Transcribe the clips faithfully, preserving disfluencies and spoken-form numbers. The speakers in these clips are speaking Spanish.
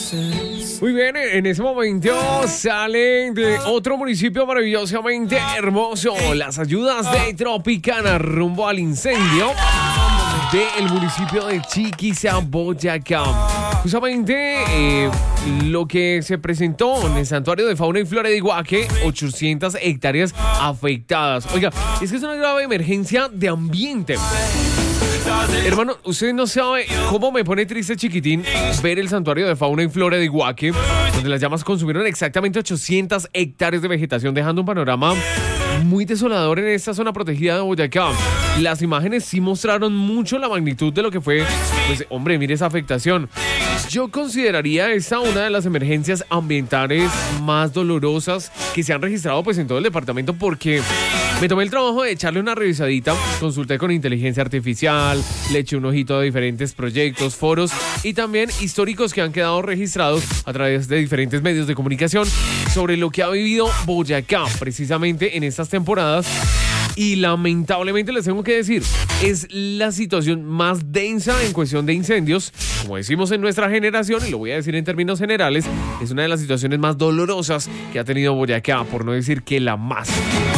Muy bien, en ese momento salen de otro municipio maravillosamente hermoso. Las ayudas de Tropicana rumbo al incendio del municipio de Chiquiza, Boyacá. Justamente eh, lo que se presentó en el Santuario de Fauna y Flora de Iguaque, ochocientas hectáreas afectadas. Oiga, es que es una grave emergencia de ambiente. Hermano, usted no sabe cómo me pone triste, chiquitín, ver el Santuario de Fauna y Flora de Iguaque, donde las llamas consumieron exactamente ochocientas hectáreas de vegetación, dejando un panorama muy desolador en esta zona protegida de Boyacá. Las imágenes sí mostraron mucho la magnitud de lo que fue, pues, hombre, mire esa afectación. Yo consideraría esta una de las emergencias ambientales más dolorosas que se han registrado, pues, en todo el departamento, porque me tomé el trabajo de echarle una revisadita, consulté con inteligencia artificial, le eché un ojito a diferentes proyectos, foros y también históricos que han quedado registrados a través de diferentes medios de comunicación sobre lo que ha vivido Boyacá precisamente en estas temporadas. Y lamentablemente les tengo que decir, es la situación más densa en cuestión de incendios, como decimos en nuestra generación, y lo voy a decir en términos generales, es una de las situaciones más dolorosas que ha tenido Boyacá, por no decir que la más.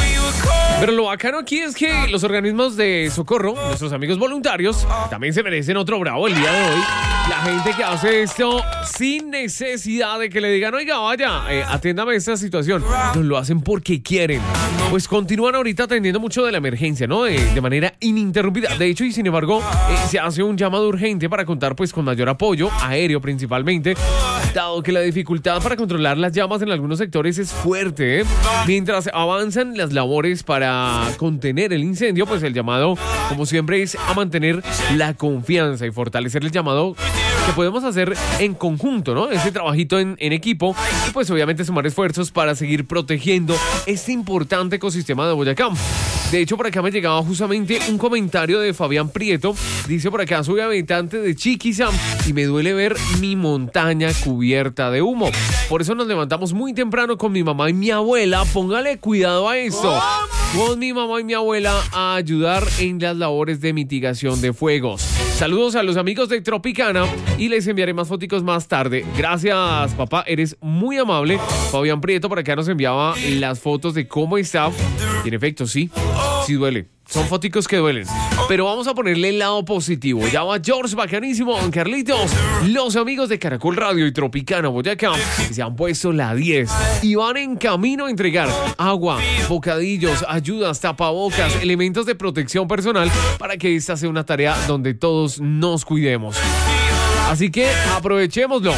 Pero lo bacano aquí es que los organismos de socorro, nuestros amigos voluntarios, también se merecen otro bravo el día de hoy. La gente que hace esto sin necesidad de que le digan, oiga, vaya, eh, atiéndame esta situación. No lo hacen porque quieren. Pues continúan ahorita atendiendo mucho de la emergencia, ¿no? De, de manera ininterrumpida. De hecho, y sin embargo, eh, se hace un llamado urgente para contar pues con mayor apoyo, aéreo principalmente, dado que la dificultad para controlar las llamas en algunos sectores es fuerte, ¿eh? Mientras avanzan las labores para contener el incendio, pues el llamado, como siempre, es a mantener la confianza y fortalecer el llamado que podemos hacer en conjunto, ¿no? Ese trabajito en, en equipo y pues obviamente sumar esfuerzos para seguir protegiendo este importante ecosistema de Boyacá. De hecho, por acá me llegaba justamente un comentario de Fabián Prieto. Dice por acá, soy habitante de Chiquiza y me duele ver mi montaña cubierta de humo. Por eso nos levantamos muy temprano con mi mamá y mi abuela. Póngale cuidado a esto. Con mi mamá y mi abuela a ayudar en las labores de mitigación de fuegos. Saludos a los amigos de Tropicana y les enviaré más fotos más tarde. Gracias, papá, eres muy amable. Fabián Prieto por acá nos enviaba las fotos de cómo está. Y en efecto, sí, sí duele. Son foticos que duelen. Pero vamos a ponerle el lado positivo. Ya va George, bacanísimo, Don Carlitos. Los amigos de Caracol Radio y Tropicana Boyacá que se han puesto la diez y van en camino a entregar agua, bocadillos, ayudas, tapabocas, elementos de protección personal para que esta sea una tarea donde todos nos cuidemos. Así que aprovechémoslo.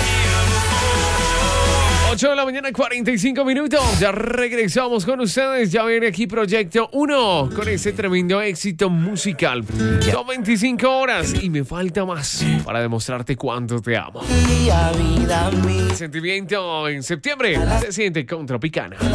ocho de la mañana, cuarenta y cinco minutos. Ya regresamos con ustedes. Ya viene aquí Proyecto uno con ese tremendo éxito musical. Son veinticinco horas y me falta más para demostrarte cuánto te amo. El sentimiento en septiembre se siente con Tropicana.